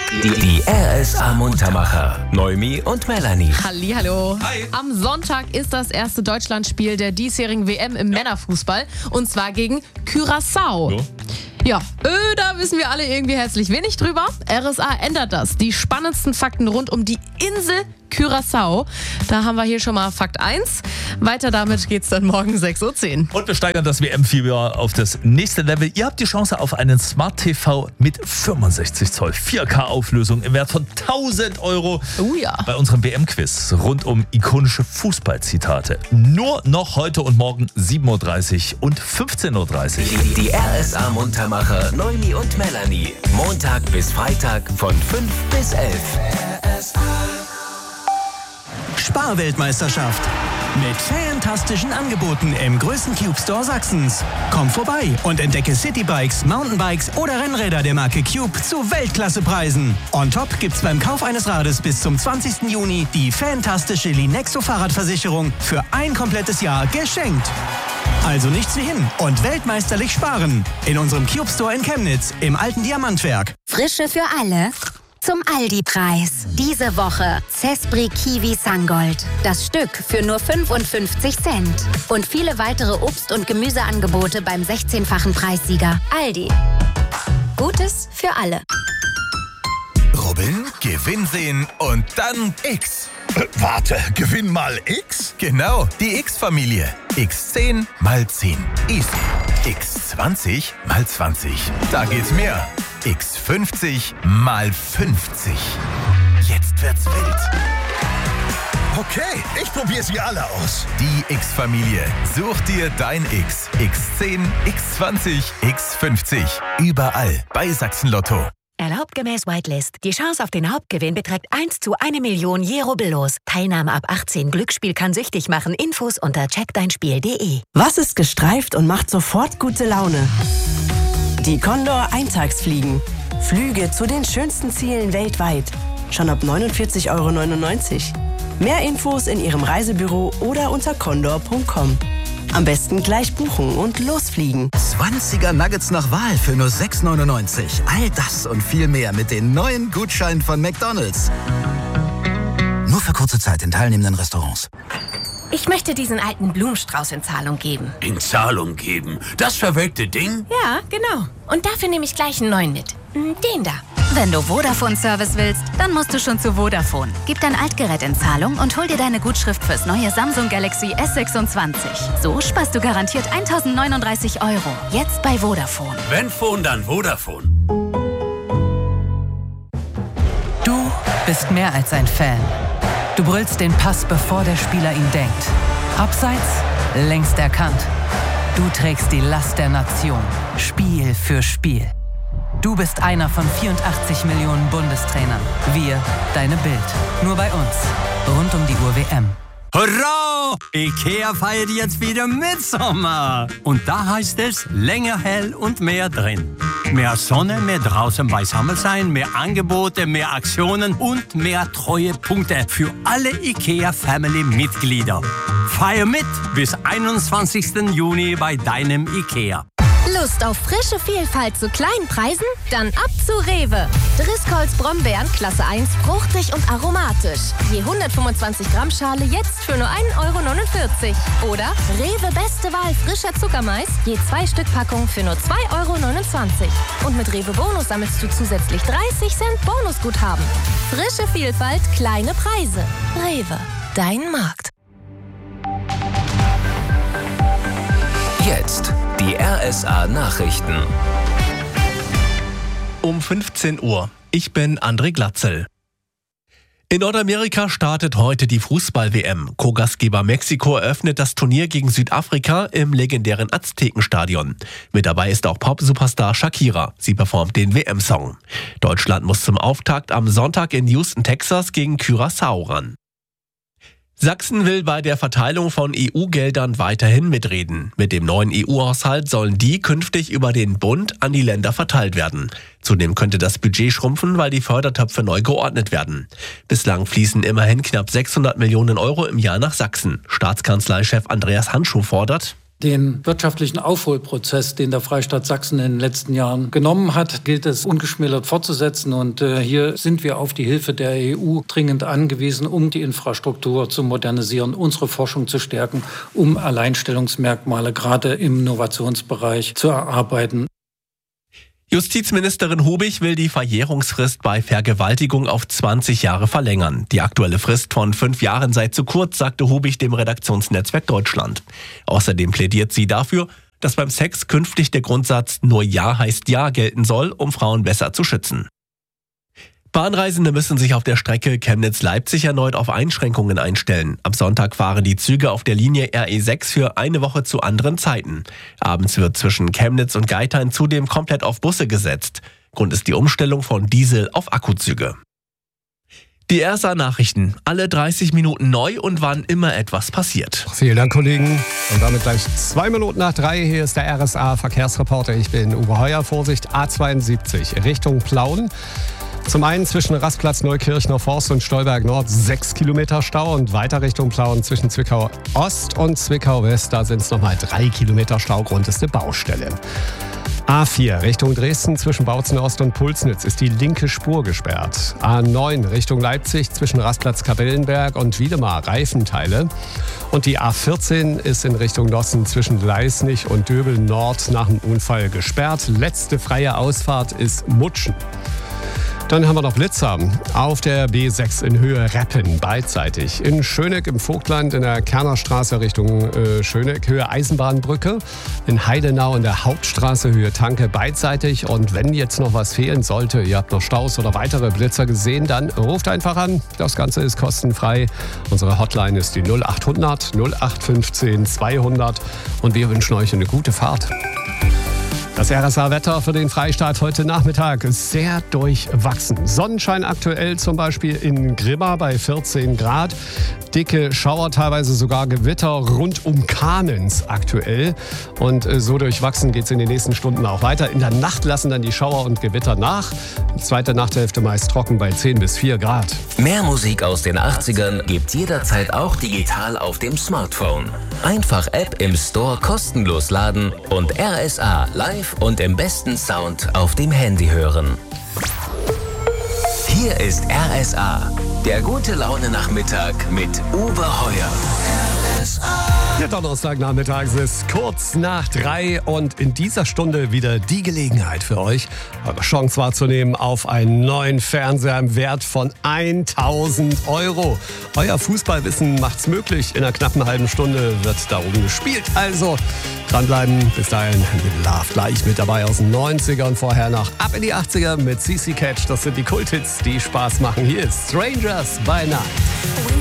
Die RSA Muntermacher. Noemi und Melanie. Hallihallo. Hi. Am Sonntag ist das erste Deutschlandspiel der diesjährigen WM im Männerfußball. Und zwar gegen Curaçao. Ja, da wissen wir alle irgendwie herzlich wenig drüber. RSA ändert das. Die spannendsten Fakten rund um die Insel Curaçao. Da haben wir hier schon mal Fakt 1. Weiter damit geht's dann morgen 6.10 Uhr. Und wir steigern das WM-Fieber auf das nächste Level. Ihr habt die Chance auf einen Smart TV mit 65 Zoll 4K-Auflösung im Wert von 1.000 Euro. Oh ja. Bei unserem WM-Quiz rund um ikonische Fußballzitate. Nur noch heute und morgen 7.30 Uhr und 15.30 Uhr. Die RSA Muntermacher Noemi und Melanie. Montag bis Freitag von 5 bis 11. Sparweltmeisterschaft. Mit fantastischen Angeboten im größten Cube Store Sachsens. Komm vorbei und entdecke Citybikes, Mountainbikes oder Rennräder der Marke Cube zu Weltklassepreisen. On top gibt's beim Kauf eines Rades bis zum 20. Juni die fantastische Linexo Fahrradversicherung für ein komplettes Jahr geschenkt. Also nichts wie hin und weltmeisterlich sparen. In unserem Cube Store in Chemnitz im alten Diamantwerk. Frische für alle. Zum Aldi-Preis. Diese Woche Cespri Kiwi Sangold. Das Stück für nur 55 Cent. Und viele weitere Obst- und Gemüseangebote beim 16-fachen Preissieger. Aldi. Gutes für alle. Rubbeln, Gewinn sehen und dann X. Warte, Gewinn mal X? Genau, die X-Familie. X10 mal 10. Easy. X20 mal 20. Da geht's mehr. X50 mal 50. Jetzt wird's wild. Okay, ich probiere sie alle aus. Die X-Familie. Such dir dein X. X10, X20, X50. Überall bei Sachsen Lotto. Erlaubt gemäß Whitelist. Die Chance auf den Hauptgewinn beträgt 1 zu 1 Million je rubbellos. Teilnahme ab 18. Glücksspiel kann süchtig machen. Infos unter checkdeinspiel.de. Was ist gestreift und macht sofort gute Laune? Die Condor Eintagsfliegen. Flüge zu den schönsten Zielen weltweit. Schon ab 49,99 €. Mehr Infos in Ihrem Reisebüro oder unter condor.com. Am besten gleich buchen und losfliegen. 20er Nuggets nach Wahl für nur 6,99 €. All das und viel mehr mit den neuen Gutscheinen von McDonald's. Nur für kurze Zeit in teilnehmenden Restaurants. Ich möchte diesen alten Blumenstrauß in Zahlung geben. In Zahlung geben? Das verwelkte Ding? Ja, genau. Und dafür nehme ich gleich einen neuen mit. Den da. Wenn du Vodafone-Service willst, dann musst du schon zu Vodafone. Gib dein Altgerät in Zahlung und hol dir deine Gutschrift fürs neue Samsung Galaxy S26. So sparst du garantiert 1.039 €. Jetzt bei Vodafone. Wenn Phone, dann Vodafone. Du bist mehr als ein Fan. Du brüllst den Pass, bevor der Spieler ihn denkt. Abseits, längst erkannt. Du trägst die Last der Nation. Spiel für Spiel. Du bist einer von 84 Millionen Bundestrainern. Wir, deine Bild. Nur bei uns. Rund um die Uhr WM. Hurra! IKEA feiert jetzt wieder Mitsommer. Und da heißt es länger hell und mehr drin. Mehr Sonne, mehr draußen beisammen sein, mehr Angebote, mehr Aktionen und mehr Treuepunkte für alle IKEA-Family-Mitglieder. Feier mit bis 21. Juni bei deinem IKEA. Lust auf frische Vielfalt zu kleinen Preisen? Dann ab zu Rewe. Driscolls Brombeeren Klasse 1, fruchtig und aromatisch. Je 125 Gramm Schale jetzt für nur 1,49 €. Oder Rewe Beste Wahl frischer Zuckermais, je 2 Stück Packung für nur 2,29 €. Und mit Rewe Bonus sammelst du zusätzlich 30 Cent Bonusguthaben. Frische Vielfalt, kleine Preise. Rewe, dein Markt. Jetzt die RSA Nachrichten. Um 15 Uhr. Ich bin André Glatzel. In Nordamerika startet heute die Fußball-WM. Co-Gastgeber Mexiko eröffnet das Turnier gegen Südafrika im legendären Aztekenstadion. Mit dabei ist auch Pop-Superstar Shakira. Sie performt den WM-Song. Deutschland muss zum Auftakt am Sonntag in Houston, Texas gegen Curaçao ran. Sachsen will bei der Verteilung von EU-Geldern weiterhin mitreden. Mit dem neuen EU-Haushalt sollen die künftig über den Bund an die Länder verteilt werden. Zudem könnte das Budget schrumpfen, weil die Fördertöpfe neu geordnet werden. Bislang fließen immerhin knapp 600 Millionen € im Jahr nach Sachsen. Staatskanzleichef Andreas Handschuh fordert: Den wirtschaftlichen Aufholprozess, den der Freistaat Sachsen in den letzten Jahren genommen hat, gilt es ungeschmälert fortzusetzen. Und hier sind wir auf die Hilfe der EU dringend angewiesen, um die Infrastruktur zu modernisieren, unsere Forschung zu stärken, um Alleinstellungsmerkmale gerade im Innovationsbereich zu erarbeiten. Justizministerin Hubig will die Verjährungsfrist bei Vergewaltigung auf 20 Jahre verlängern. Die aktuelle Frist von 5 Jahren sei zu kurz, sagte Hubig dem Redaktionsnetzwerk Deutschland. Außerdem plädiert sie dafür, dass beim Sex künftig der Grundsatz "Nur Ja heißt Ja" gelten soll, um Frauen besser zu schützen. Bahnreisende müssen sich auf der Strecke Chemnitz-Leipzig erneut auf Einschränkungen einstellen. Ab Sonntag fahren die Züge auf der Linie RE6 für eine Woche zu anderen Zeiten. Abends wird zwischen Chemnitz und Geithain zudem komplett auf Busse gesetzt. Grund ist die Umstellung von Diesel auf Akkuzüge. Die RSA-Nachrichten. Alle 30 Minuten neu und wann immer etwas passiert. Vielen Dank, Kollegen. Und damit gleich 2 Minuten nach 3. Hier ist der RSA-Verkehrsreporter. Ich bin Uwe Heuer. Vorsicht, A72 Richtung Plauen. Zum einen zwischen Rastplatz Neukirchner Forst und Stolberg Nord 6 Kilometer Stau und weiter Richtung Plauen zwischen Zwickau Ost und Zwickau West. Da sind es nochmal 3 Kilometer Stau, Grund ist eine Baustelle. A4 Richtung Dresden zwischen Bautzen Ost und Pulsnitz ist die linke Spur gesperrt. A9 Richtung Leipzig zwischen Rastplatz Kapellenberg und Wiedemar Reifenteile. Und die A14 ist in Richtung Nossen zwischen Leisnig und Döbel Nord nach dem Unfall gesperrt. Letzte freie Ausfahrt ist Mutschen. Dann haben wir noch Blitzer auf der B6 in Höhe Reppen, beidseitig. In Schöneck im Vogtland in der Kernerstraße Richtung Schöneck, Höhe Eisenbahnbrücke. In Heidenau in der Hauptstraße, Höhe Tanke, beidseitig. Und wenn jetzt noch was fehlen sollte, ihr habt noch Staus oder weitere Blitzer gesehen, dann ruft einfach an. Das Ganze ist kostenfrei. Unsere Hotline ist die 0800 0815 200 und wir wünschen euch eine gute Fahrt. Das RSA-Wetter für den Freistaat heute Nachmittag ist sehr durchwachsen. Sonnenschein aktuell zum Beispiel in Grimma bei 14 Grad. Dicke Schauer, teilweise sogar Gewitter rund um Kamenz aktuell. Und so durchwachsen geht es in den nächsten Stunden auch weiter. In der Nacht lassen dann die Schauer und Gewitter nach. Zweite Nachthälfte meist trocken bei 10 bis 4 Grad. Mehr Musik aus den 80ern gibt's jederzeit auch digital auf dem Smartphone. Einfach App im Store kostenlos laden und RSA live und im besten Sound auf dem Handy hören. Hier ist RSA, der gute Laune Nachmittag mit Uwe Heuer. Der Donnerstagnachmittag ist kurz nach 3 und in dieser Stunde wieder die Gelegenheit für euch, eure Chance wahrzunehmen auf einen neuen Fernseher im Wert von 1.000 €. Euer Fußballwissen macht's möglich. In einer knappen halben Stunde wird darum gespielt. Also dranbleiben. Bis dahin, Love gleich mit dabei aus den 90ern. Vorher noch ab in die 80er mit CC Catch. Das sind die Kulthits, die Spaß machen. Hier ist Strangers by Night.